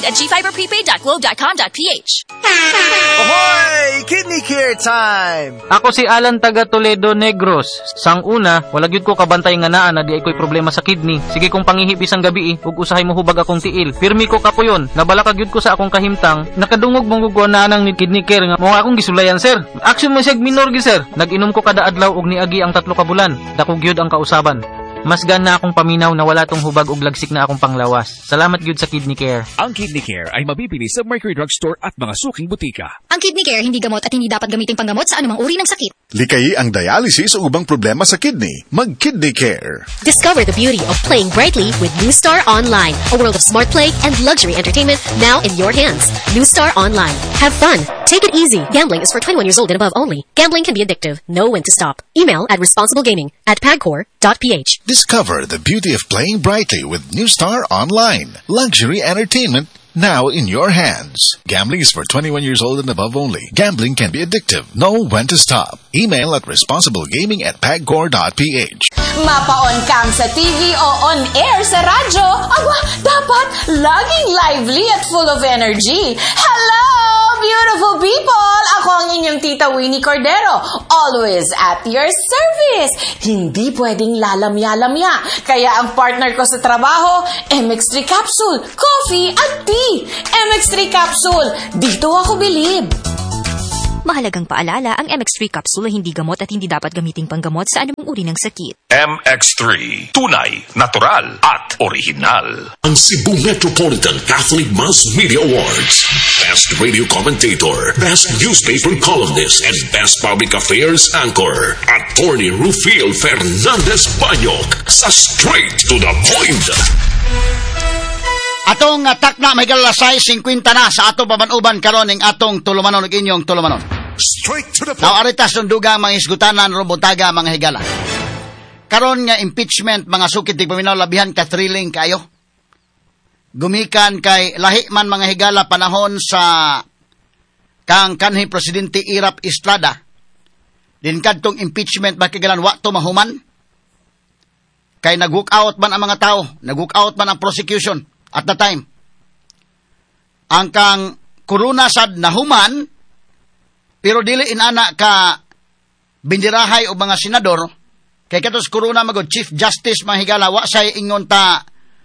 at gfiberprepaid.globe.com.ph. Ahoy! Kidney Care time! Ako si Alan taga Toledo Negros. Sang una, wala gyud ko kabantay nga naa na di ay ko'y problema sa kidney. Sige kong pangihip isang gabi ug usahay mo hubag akong tiil. Pirmi ko kapuyon. Nabalaka gyud ko sa akong kahimtang. Nakadungog mong gugwa nang ni kidney care nga mo akong gisulayan sir. Action man siya minor gi sir. Nag-inom ko kada adlaw og niagi ang 3 ka bulan. Dako gyud ang kausaban. Mas gana akong paminaw na wala tong hubag ug lagsik na akong panglawas. Salamat gyud sa Kidney Care. Ang Kidney Care ay mabibili sa Mercury Drug Store at mga suking butika. Ang Kidney Care hindi gamot at hindi dapat gamiting panggamot sa anumang uri ng sakit. Likayi ang dialysis o ubang problema sa kidney. Mag-Kidney Care. Discover the beauty of playing brightly with New Star Online, a world of smart play and luxury entertainment now in your hands. New Star Online. Have fun. Take it easy. Gambling is for 21 years old and above only. Gambling can be addictive. Know when to stop. Email at responsiblegaming@pagcor.ph. Discover the beauty of playing brightly with New Star Online. Luxury entertainment now in your hands. Gambling is for 21 years old and above only. Gambling can be addictive. Know when to stop. Email at responsiblegaming@pagcor.ph. Mapaon kang sa TV o on air sa radyo, aba, dapat laging lively at full of energy. Hello, beautiful people! Ako ang inyong tita Winnie Cordero, always at your service. Hindi pwedeng lalamya-lamya. Kaya ang partner ko sa trabaho, MX3 Capsule, coffee at tea. MX3 Capsule, dito ako bilib. Mahalagang paalala, ang MX3 capsule ay hindi gamot at hindi dapat gamiting panggamot sa anumang uri ng sakit. MX3, tunay, natural, at original. Ang Cebu Metropolitan Catholic Mass Media Awards. Best Radio Commentator, Best Newspaper Columnist, and Best Public Affairs Anchor. Attorney Rufiel Fernandez Banyok sa Straight to the Point. Atong takna may galasay 50 na sa ato pabanuban karon ning atong tulumanon ug inyong tulumanon. Straight to the point. Now aritas sunduga mga isgutanan robontaga mga higala. Karon nga impeachment mga sukit di paminaw labihan ka thrilling kayo. Gumikan kay lahi man mga higala panahon sa kang kanhi presidente Irap Estrada. Din kadtong impeachment bakigalan wa to mahuman. Kay nag-hook out man ang mga tao, nag-hook out man ang prosecution. At the time, ang kang corona sad nahuman, pero dili inana ka bindirahay o mga senador, kay katos corona magod Chief Justice mahigala, wa say ingon ta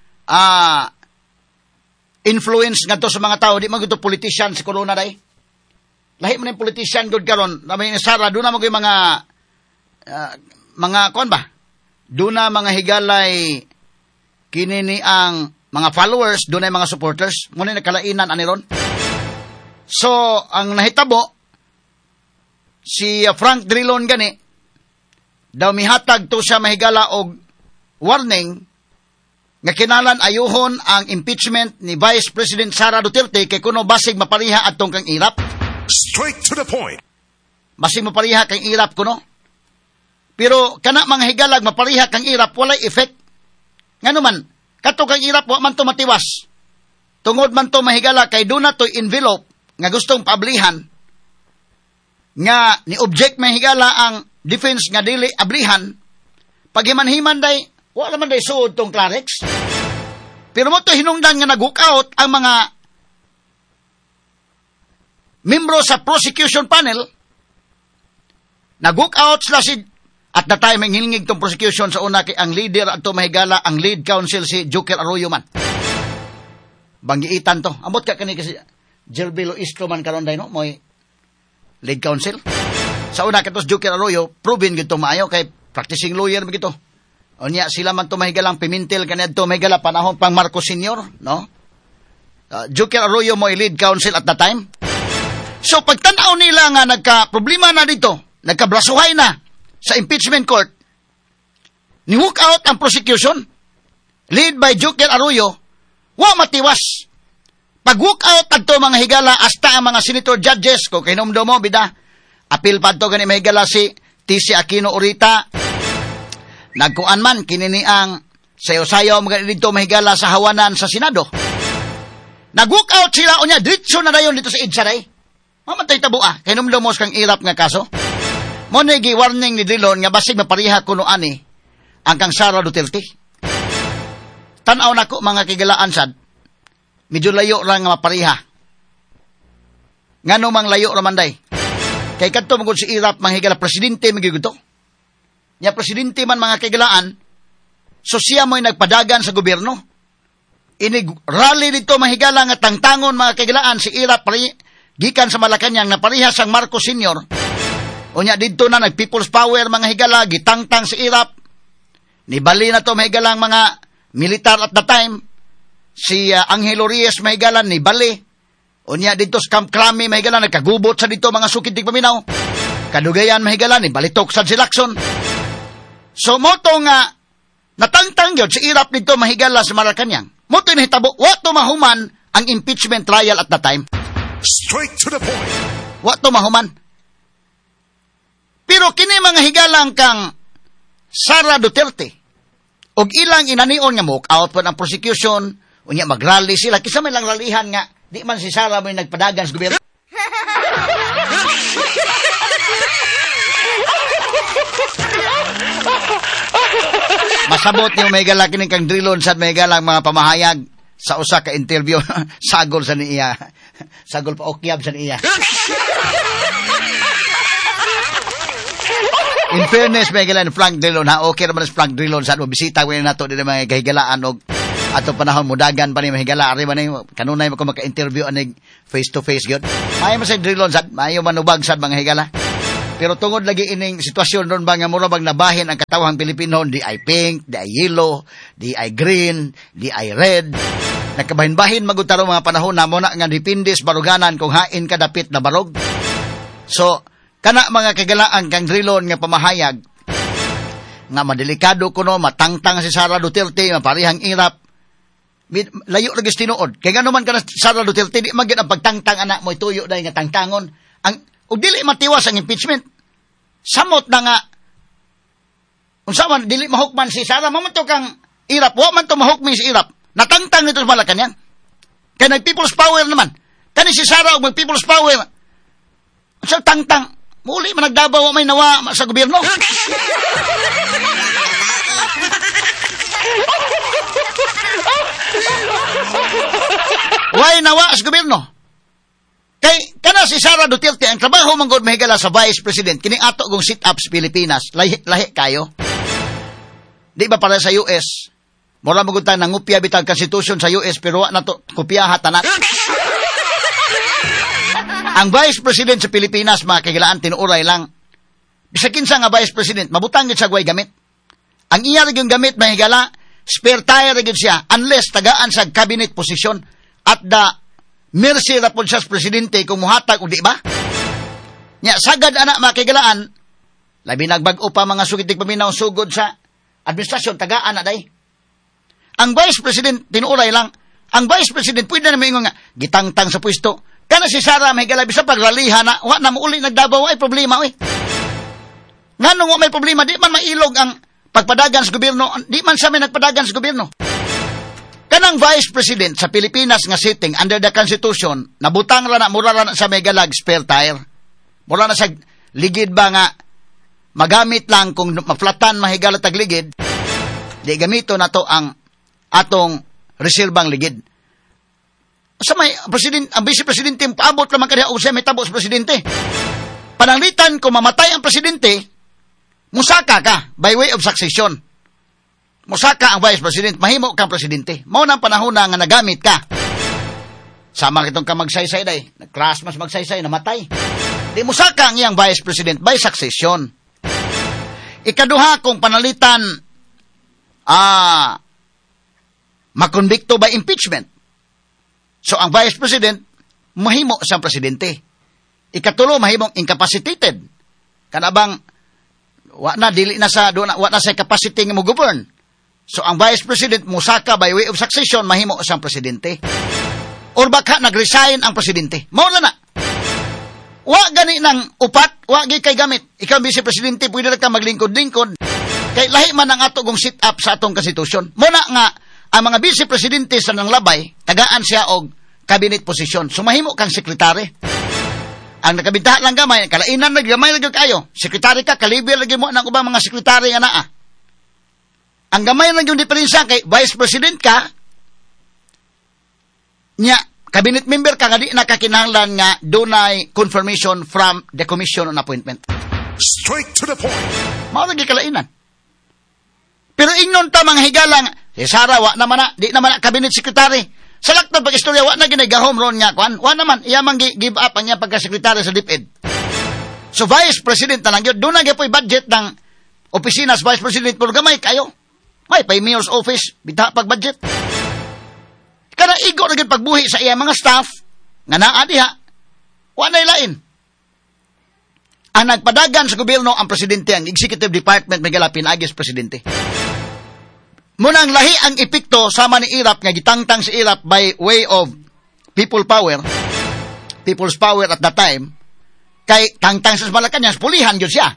influence ngadto sa mga tao, di magud politician si corona day. Lahi man yung politician gud karon, namay Sara, do na magud mga kon ba? Do na mga higalay kinini ang mga followers, doon ay mga supporters, muna nakalainan aniron. So, ang nahitabo, si Frank Drilon gani, daw mihatag to siya mahigala og warning, nga kinalan ayuhon ang impeachment ni Vice President Sara Duterte kay kuno basig mapariha atong kang Irap. Straight to the point. Basig mapariha kang Irap kuno. Pero kana mga higalag mapariha kang Irap, walay effect. Nga naman, kato kang Irap, wa man to matiwas. Tungod man to mahigala, kay doon na to envelope, nga gustong paablihan, nga ni-object mahigala ang defense nga dili ablihan, pag himan-himan day, wala man day suod tong Clarex. Pero mo to hinungdan nga nag-hook out ang mga membro sa prosecution panel, nag-hook out sila si at the time, ang hilingig tong prosecution sa una kay ang leader at mahigala, ang lead counsel si Joker Arroyo man. Banggiitan to. Amot ka kani kasi Gerbilo Istro man karon day no, mo'y lead counsel. Sa una katos Joker Arroyo, proven gito maayo kay practicing lawyer gito. Onya sila man to mahigalang pimintel kanadto mahigala panahon pang Marcos Senior, no? Joker Arroyo mo'y lead counsel at the time. So pagtan-aw nila nga nagka-problema na dito, nagkabrasuhay na sa impeachment court, ni-hook out ang prosecution, lead by Joker Arroyo, wa matiwas. Pag-hook out adto mga higala, hasta ang mga senator judges, kung kinumdo mo, bida, apil pa to gani mahigala si TC Aquino Orita, nagkuan man, kinini ang sayo-sayo mga dito mahigala sa hawanan sa Senado. Nag-hook out sila, o niya, diretso na dayon dito sa Idsaray. Mamatay tabo kinumdo mo kang Irap nga kaso. Mo na warning ni Drilon nga basig mapariha kuno ani ang kang Sara Duterte. Tanaw nako mga kigalaan sad. medyo layo lang nga mapariha. Ngano mang layo raman day. Kay kadto magud si Irap manghigala presidente magiguto. Nya presidente man mga kaigalaan, so siya mo'y nagpadagan sa gobyerno. Inig rally dito mahigala nga tangtangon mga kaigalaan si Irap gikan sa Malacañang na parehas ang Marcos Sr. Unya dito na nag People's Power mga higala, gitangtang si Irap. Nibali na to mahigalang mga militar at the time. Si Angelo Reyes mahigalan nibali. Unya dito sa Camp Crame mahigalan nagkagubot sa dito mga sukitig paminaw. Kadugayan mahigalan nibalitok sa si Lacson. So moto nga natangtang yun si Irap dito mahigala sa Malacañang. Moto nahitabo, wato mahuman ang impeachment trial at the time. Straight to the point. Wato mahuman. Pero kini mga higalang kang Sara Duterte og ilang inanion nga mook out pa ng prosecution unya magrally sila kisa may lang ralihan nga di man si Sara may nagpadagan sa gobyerno. Masabot niyo may gala kini kang drilon sa may galang mga pamahayag sa usa ka interview sagol sa niya. Sagol pa okyab sa niya. In fairness, may galan Frank Drilon, ha? Okay naman si Frank Drilon, saan mo bisita ko na to, di na mga kahigalaan, o ato panahon mo dagan pa ni mahigala, ari man na kanunay mo kung maka-interview anig face-to-face, yun. Mayo man sa Drilon, saan? Mayo manubag, saan mga higala? Pero tungod lagi ining sitwasyon doon ba nga mura bang nabahin ang katawang Pilipino, di ay pink, di ay yellow, di ay green, di ay red. Nagkabahin-bahin magutaro mga panahon na muna nga dipindis baruganan kung hain ka dapit na barog. So, kana mga kagalaan kang Drilon nga pamahayag nga madelikado kuno matangtang si Sara Duterte maparihang Irap layo lagi tinuod kay ngano man kana Sara Duterte di magid ang pagtangtang anak mo ituyo dai nga tangtangon ang ug dili matiwas ang impeachment samot na nga unsa man dili mahukman si Sara mamanto kang Irap wa man to mahukmi si Irap natangtang nito sa Malacañang kay nag People's Power naman kani si Sara og mag People's Power unsa tangtang muli man nagdabaw may nawa sa gobyerno. Why nawa sa gobyerno? Kay kana si Sara Duterte ang trabaho man gud mahigala sa Vice President kining ato gong sit-up sa Pilipinas lahi kayo. Di ba para sa US? Mura mo gud ta nangupya bitag constitution sa US pero wa na to kopyaha tanan. Ang Vice President sa Pilipinas, mga kagilaan, tinuuray lang. Bisa kinsa nga Vice President, mabutang yun sa guay gamit. Ang iya rin yung gamit, mahigala, spare tire rin siya, unless tagaan sa cabinet position at the mercy rapod siya sa Presidente kung muhatag o di ba? Nya, sagad anak mga kagilaan, labi nagbag-o pa mga sukitig paminaw sugod sa administrasyon, tagaan na day. Ang Vice President, tinuuray lang, ang Vice President, pwede na may nga, gitangtang sa pwesto, kana si Sara may galabi sa pagralihan na wa na mo uli nagdabaw ay problema oy. Nganong wa may problema di man mailog ang pagpadagan sa gobyerno, di man sa may nagpadagan sa gobyerno. Kanang Vice President sa Pilipinas nga sitting under the Constitution, nabutang ra na mura ra na sa may galag spare tire. Mura na sa ligid ba nga magamit lang kung maflatan mahigala tag ligid. Di gamito na to ang atong reserbang ligid. Sa may president, ang vice presidente paabot naman kaniya o siya may tabo sa presidente. Pananglitan kung mamatay ang presidente, musaka ka by way of succession. Musaka ang vice president, mahimo kang presidente. Mao nang panahon na nga nagamit ka. Sama kitong ka magsaysay day, nag-class mas magsaysay, namatay. Di musaka ang iyang vice president by succession. Ikaduha kung panalitan makonbikto by impeachment. So, ang Vice President, mahimo siyang presidente. Ikatulo, mahimong incapacitated. Kanabang, wa na sa capacity nga mo govern. So, ang Vice President, musaka by way of succession, mahimo siyang presidente. Or baka nag-resign ang presidente. Maula na. Wa gani ng upat, wa gi kay gamit. Ikaw, Vice Presidente, pwede na ka maglingkod-lingkod. Kay lahi man ang ato gong sit-up sa atong konstitusyon. Muna nga, ang mga vice presidente sa nang labay, tagaan siya og cabinet position. Sumahimo kang sekretary. Ang nakabintahan lang gamay, kalainan na gamay lang kayo. Sekretary ka, kaliber lagi mo ng ubang mga sekretary nga naa. Ang gamay lang yung diferensya kay vice president ka, nya cabinet member ka nga di nakakinahanglan nga dunay confirmation from the Commission on Appointment. Straight to the point. Mao lagi kalainan. Pero ingnon ta mga higala nga si Sara wa naman na, di naman na cabinet secretary. Sa laktod pag-istorya wa na ginagahom ron nga kwan. Wa naman iya man give up ang iya pagka-secretary sa DepEd. So vice president na lang yun. Doon na gyud budget ng opisina sa vice president pero gamay kayo. May pay mayor's office bita pag budget. Kada igo na gyud pagbuhi sa iya mga staff nga naa diha. Wa nay lain. Ang nagpadagan sa gobyerno ang presidente, ang executive department may galapin agis presidente. Munang lahi ang epekto sama ni Irap nga gitangtang si Irap by way of people's power at that time, kay tangtang sa Malacañang, pulihan yun siya.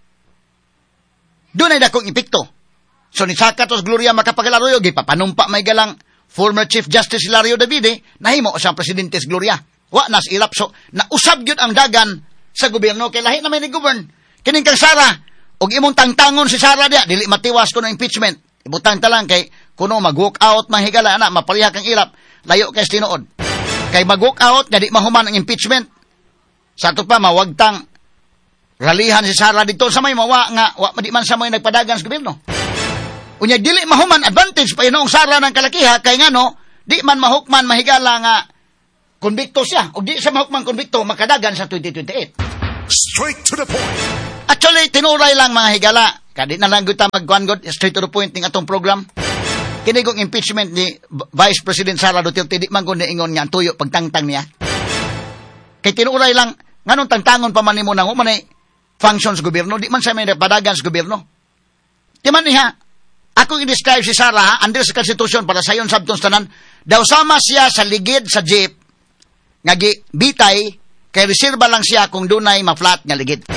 Doon ay dakong epekto. So ni Sakatos Gloria Macapagal-Arroyo, gipapanumpa may galang former Chief Justice Hilario Davide, nahimo siyang presidente si Gloria. Wa na si Irap. So, nausab yun ang dagan sa gobyerno, kay lahi na may ni-govern. Kining kang Sara, og imong tangtangon si Sara dia, dili matiwas ko ng impeachment. Ibutang ta lang kay kuno mag-walk out mahigala na mapaliha kang Irap, layo kay tinuod. Kay mag-walk out nga di mahuman ang impeachment. Sa ato pa mawagtang ralihan si Sara dito sa may mawa nga wa di man sa may nagpadagan sa gobyerno. Unya dili mahuman advantage pa inong Sara ng kalakiha kay ngano di man mahukman mahigala nga konbikto siya o di siya mahukman konbikto makadagan sa 2028. Straight to the point. Actually tinuray lang mga higala. Kadi na lang kita magkuangod straight to the point ning atong program. Kini kong impeachment ni Vice President Sara Duterte di man ko niingon nga tuyo pagtangtang niya. Kay tinuray lang nganong tangtangon pa man nimo nang manay functions gobyerno di man sa may padagan sa gobyerno. Di man niya ako i-describe si Sara under sa constitution para sayon sabton tanan daw sama siya sa ligid sa jeep nga bitay kay reserba lang siya kung dunay ma-flat nga ligid.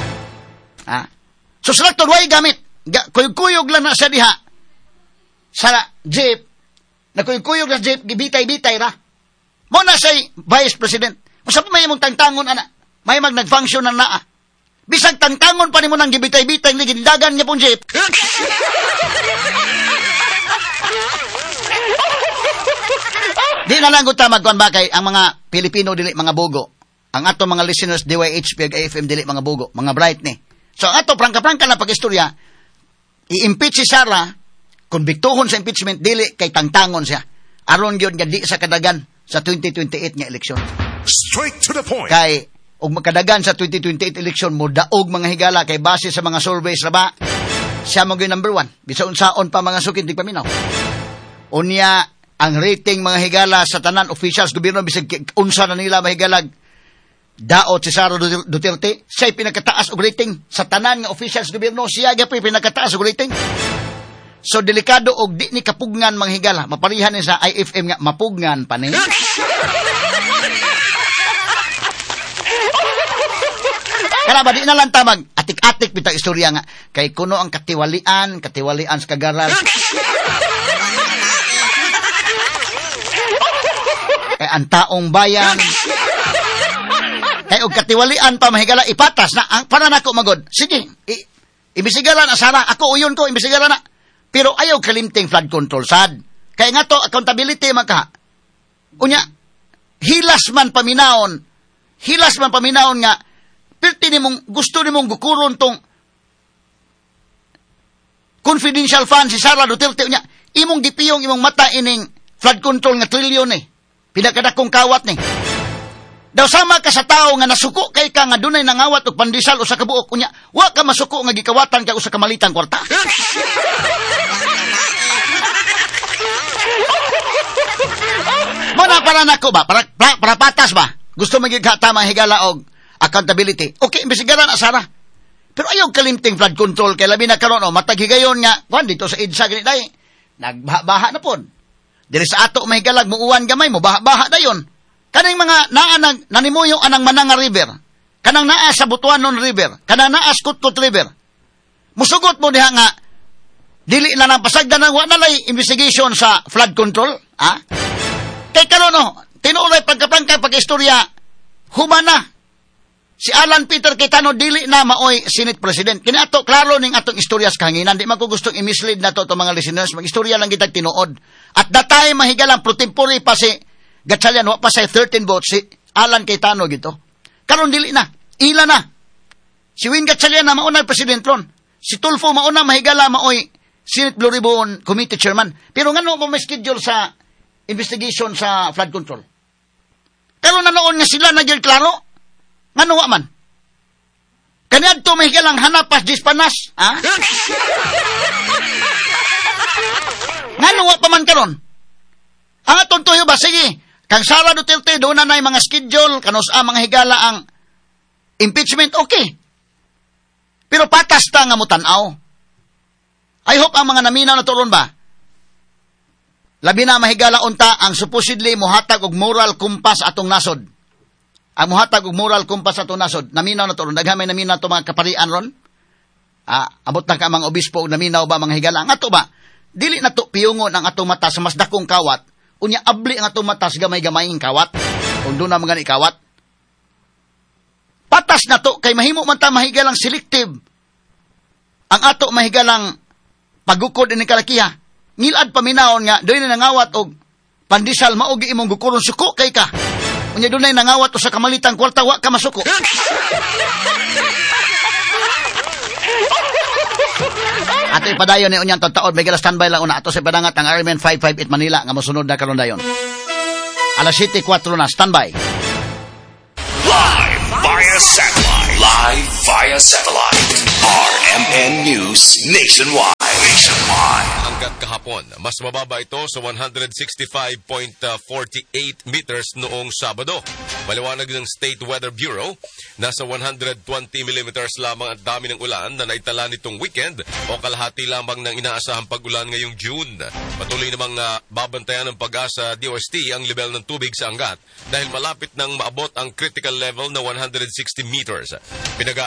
So sa laktod, way gamit. Kuyog-kuyog lang na siya diha. Sa jeep. Na kuyog-kuyog na jeep, gibitay-bitay ra. Mo na siya vice president. Masa pa may mong tangtangon, ana. May nag-function na naa. Bisag tangtangon pa ni mo nang gibitay-bitay, gindagan niya pong jeep. Di na lang guta magkuhan ba kay ang mga Pilipino dili mga bugo. Ang ato mga listeners, DYHP, AFM dili mga bugo. Mga bright ni. So ato prangka-prangka na pag-istorya, i-impeach si Sara, konbiktuhon sa impeachment, dili kay tangtangon siya. Aron yun nga di sa kadagan sa 2028 nga eleksyon. Straight to the point. Kay, og makadagan sa 2028 eleksyon, mo daog mga higala, kay base sa mga surveys na ba, siya mo number 1. Bisa unsaon pa mga sukin, di paminaw. Unya, ang rating mga higala sa tanan officials, gobyerno, bisag unsa na nila mahigalag, daot si Sara Duterte, siya'y pinakataas og rating sa tanan nga officials gobyerno, siya gyapon pinakataas og rating. So delikado og di ni kapugnan mga higala, maparihan ni sa IFM nga mapugnan pa ni. Kaya ba di na lang tamag atik-atik bitang istorya nga kay kuno ang katiwalian sa kagaral. Kay ang taong bayan kay og katiwalian pa mahigala ipatas na ang para nako magod. Sige, imbisigaran na Sara, ako uyon ko imbisigaran na. Pero ayaw kalimting flood control sad. Kay nga to accountability maka. Unya hilas man paminaon nga perti nimong gusto nimong gukuron tong confidential fund si Sara Duterte unya imong gipiyong imong mata ining flood control nga trilyon eh. Pinakadakong kawat ni. Daw sama ka sa tao nga nasuko kay ka nga dunay nangawat og pandisal usa ka buok unya wa ka masuko nga gikawatan ka usa ka malitang kwarta. Mana para nako ba para patas ba gusto magighatama higala og accountability okay imbisigaran na Sara pero ayaw kalimting flood control kay labi na karon matag higayon nga kwan dito sa EDSA gani dai nagbaha na pod diri sa ato mahigalag muuwan gamay mo baha dayon. Kaning mga nanimuyo anang Mananga River, kanang naa sa Butuanon River, kanang naa sa Kutkut River. Musugot mo diha nga dili na nang pasagdan ng walay investigation sa flood control, ha? Kay karon tinuoy pagkapangka pag-istorya humana. Si Alan Peter Cayetano dili na maoy Senate President. Kini ato klaro ning atong istorya sa kahanginan, di man ko gustong i-mislead nato to mga listeners, mag-istorya lang kitag tinuod. At that time mahigalang pro tempore pa si Gatchalian, wa pa say 13 votes, si Alan Cayetano gito. Karon dili na, ila na. Si Win Gatchalian na maunay president ron. Si Tulfo mauna mahigala maoy Senate Blue Ribbon Committee Chairman. Pero nga mo may schedule sa investigation sa flood control. Karon na noon nga sila nagklaro. Ngano wa man? Kaniadto mahigalang hanapas dispanas, ha? Ngano wa pa man karon? Tontoyo ba sige. Kang Sara Duterte do na nay mga schedule kanos mga higala ang impeachment, okay. Pero patas ta nga mo tan-aw. I hope ang mga naminaw na turon ba? Labi na mahigala unta ang supposedly muhatag og moral compass atong nasod. Ang muhatag og moral compass atong nasod. Naminaw na turon. Daghamay naminaw to mga kaparian ron. Abot na ka mga obispo og naminaw ba mga higala. Nga to ba? Dili na to piyungon ang atong mata sa mas dakong kawat. Unya abli ang atong mata sa gamay-gamaying kawat. Kung doon na mga ikawat. Patas na to, kay mahimo man ta mahigalang selective. Ang ato mahigalang pagukod ini kalakiha. Ngilad paminaon nga, doon na nangawat og pandisal maugi imong gukuron suko kay ka. Unya doon na nangawat o sa kamalitang kwarta, wa ka masuko. Ato ipadayon ni unyang taon, may gala standby lang una. Ato sa ipadangat ang Ironman 558 Manila nga mosunod na karon dayon. Alas 7:04 na, standby. Live via satellite. RMN News Nationwide. Hanggat kahapon, mas mababa ito sa 165.48 meters noong Sabado. Maliwanag ng State Weather Bureau, nasa 120 millimeters lamang ang dami ng ulan na naitala nitong weekend o kalahati lamang ng inaasahang pag-ulan ngayong June. Patuloy namang babantayan ng Pag-asa DOST ang level ng tubig sa Angat dahil malapit nang maabot ang critical level na 160 meters.